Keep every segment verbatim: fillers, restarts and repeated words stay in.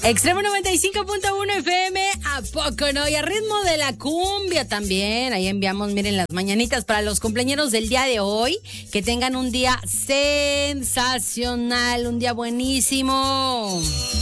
Extremo noventa y cinco punto uno F M, ¿a poco no? Y a ritmo de la cumbia también. Ahí enviamos, miren, las mañanitas para los cumpleaños del día de hoy. Que tengan un día sensacional, un día buenísimo.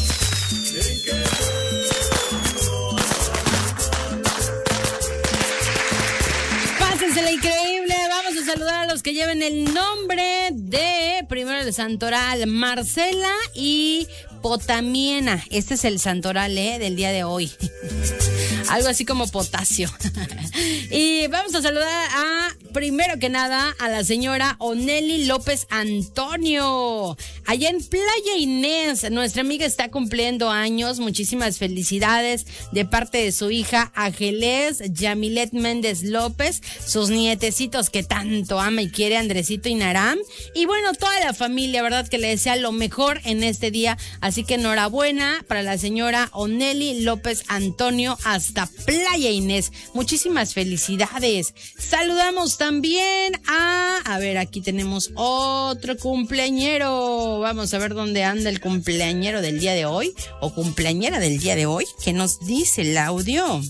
Pásensela increíble. Vamos a saludar a los que lleven el nombre de, primero el santoral, Marcela y Potamiena. Este es el santoral, ¿eh? Del día de hoy. Algo así como potasio. Y vamos a saludar a, primero que nada, a la señora Oneli López Antonio. Allá en Playa Inés, nuestra amiga está cumpliendo años. Muchísimas felicidades de parte de su hija Ángeles Yamilet Méndez López, sus nietecitos que tanto ama y quiere, Andresito y Naram. Y bueno, toda la familia, ¿verdad? Que le desea lo mejor en este día. Así que enhorabuena para la señora Oneli López Antonio hasta Playa Inés. Muchísimas felicidades. Saludamos también a... A ver, aquí tenemos otro cumpleañero. Vamos a ver dónde anda el cumpleañero del día de hoy. O cumpleañera del día de hoy. ¿Qué nos dice el audio?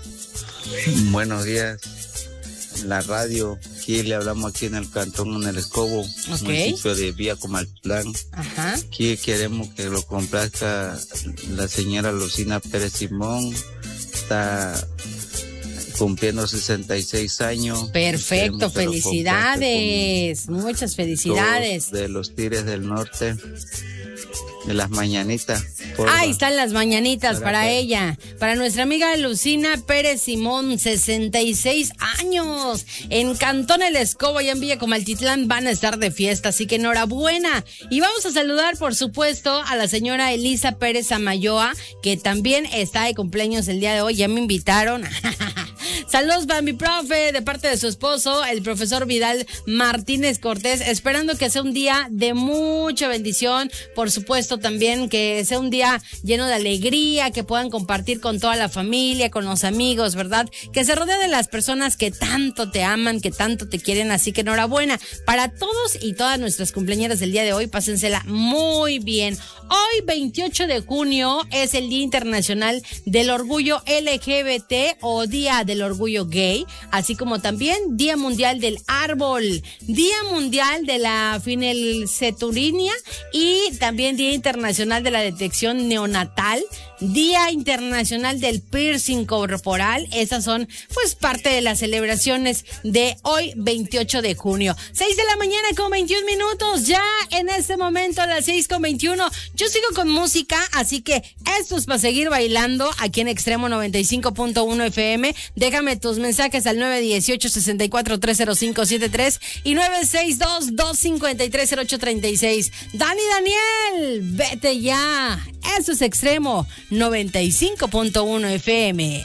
Buenos días. La radio, aquí le hablamos aquí en el cantón, en el Escobo, okay. Municipio de Villa Comaltlán. Ajá. Aquí queremos que lo complazca la señora Lucina Pérez Simón. Está cumpliendo sesenta y seis años. Perfecto, felicidades. Muchas felicidades. De los Tigres del Norte, de las mañanitas. Ahí están las mañanitas para, para ella, para nuestra amiga Lucina Pérez Simón, sesenta y seis años, en Cantón El Escobo y en Villa Comaltitlán van a estar de fiesta, así que enhorabuena. Y vamos a saludar, por supuesto, a la señora Elisa Pérez Amayoa, que también está de cumpleaños el día de hoy, ya me invitaron. Saludos para mi profe, de parte de su esposo, el profesor Vidal Martínez Cortés, esperando que sea un día de mucha bendición, por supuesto también que sea un día lleno de alegría, que puedan compartir con toda la familia, con los amigos, ¿verdad? Que se rodee de las personas que tanto te aman, que tanto te quieren, así que enhorabuena para todos y todas nuestras cumpleañeras del día de hoy, pásensela muy bien. Hoy, veintiocho de junio, es el Día Internacional del Orgullo L G B T o Día del Orgullo Gay, así como también Día Mundial del Árbol, Día Mundial de la Fenilceturinia y también Día Internacional de la Detección Neonatal, Día Internacional del Piercing Corporal. Esas son pues parte de las celebraciones de hoy, veintiocho de junio. seis de la mañana con veintiún minutos, ya en este momento a las seis con veintiuno. Yo sigo con música, así que esto es para seguir bailando aquí en Extremo noventa y cinco punto uno F M. Déjame tus mensajes al nueve uno ocho, seis cuatro tres cero cinco siete tres y nueve seis dos, dos cinco tres, cero ocho tres seis. Dani Daniel, vete ya. Eso es Extremo noventa y cinco punto uno F M.